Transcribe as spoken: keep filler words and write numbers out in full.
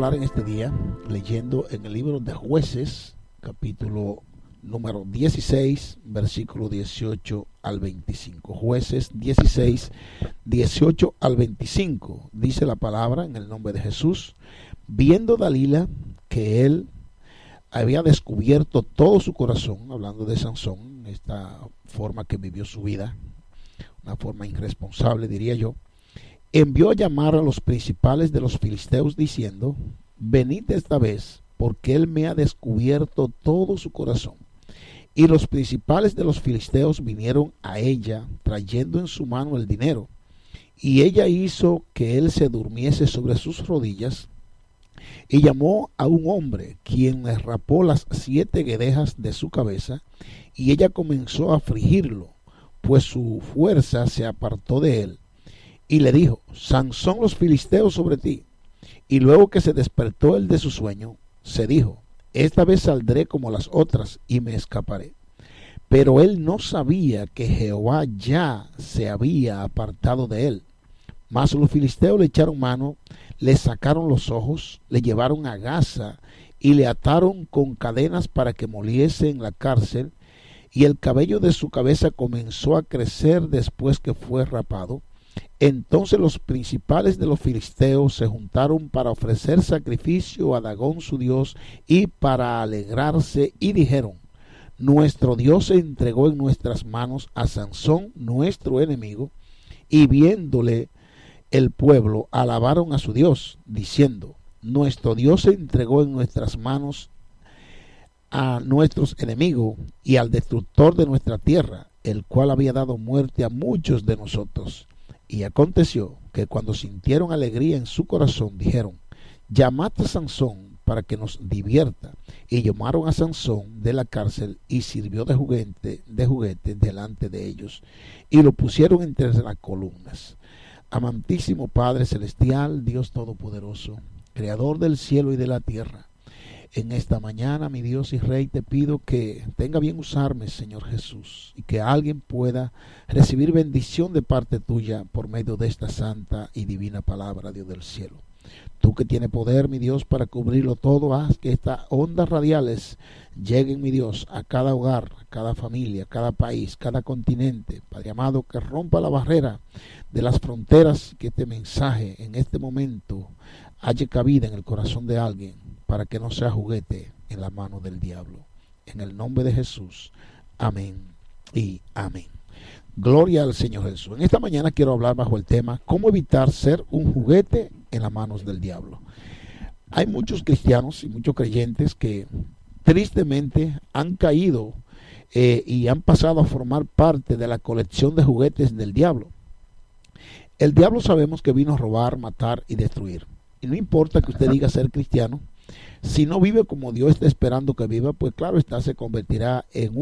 hablar en este día leyendo en el libro de Jueces, capítulo número dieciséis, versículo dieciocho al veinticinco. Jueces dieciséis, dieciocho al veinticinco. Dice la palabra en el nombre de Jesús: viendo Dalila que él había descubierto todo su corazón, hablando de Sansón, esta forma que vivió su vida, una forma irresponsable, diría yo, envió a llamar a los principales de los filisteos diciendo: venid esta vez, porque él me ha descubierto todo su corazón. Y los principales de los filisteos vinieron a ella, trayendo en su mano el dinero. Y ella hizo que él se durmiese sobre sus rodillas, y llamó a un hombre, quien le rapó las siete guedejas de su cabeza, y ella comenzó a afligirlo, pues su fuerza se apartó de él. Y le dijo: Sansón, los filisteos sobre ti. Y luego que se despertó él de su sueño, se dijo: esta vez saldré como las otras y me escaparé. Pero él no sabía que Jehová ya se había apartado de él. Mas los filisteos le echaron mano, le sacaron los ojos, le llevaron a Gaza y le ataron con cadenas para que moliese en la cárcel. Y el cabello de su cabeza comenzó a crecer después que fue rapado. Entonces los principales de los filisteos se juntaron para ofrecer sacrificio a Dagón su dios y para alegrarse, y dijeron: nuestro Dios se entregó en nuestras manos a Sansón, nuestro enemigo. Y viéndole el pueblo, alabaron a su Dios, diciendo: nuestro Dios se entregó en nuestras manos a nuestros enemigos y al destructor de nuestra tierra, el cual había dado muerte a muchos de nosotros. Y aconteció que cuando sintieron alegría en su corazón, dijeron: llamad a Sansón para que nos divierta. Y llamaron a Sansón de la cárcel, y sirvió de juguete, de juguete delante de ellos, y lo pusieron entre las columnas. Amantísimo Padre celestial, Dios todopoderoso, creador del cielo y de la tierra, en esta mañana, mi Dios y Rey, te pido que tenga bien usarme, Señor Jesús, y que alguien pueda recibir bendición de parte tuya por medio de esta santa y divina palabra, Dios del cielo. Tú que tienes poder, mi Dios, para cubrirlo todo, haz que estas ondas radiales lleguen, mi Dios, a cada hogar, a cada familia, a cada país, cada continente. Padre amado, que rompa la barrera de las fronteras, que este mensaje en este momento haya cabida en el corazón de alguien, para que no sea juguete en la mano del diablo. En el nombre de Jesús, amén y amén. Gloria al Señor Jesús. En esta mañana quiero hablar bajo el tema: ¿cómo evitar ser un juguete en las manos del diablo? Hay muchos cristianos y muchos creyentes que tristemente han caído eh, y han pasado a formar parte de la colección de juguetes del diablo. El diablo sabemos que vino a robar, matar y destruir. Y no importa que usted diga ser cristiano, si no vive como Dios está esperando que viva, pues claro está, se convertirá en un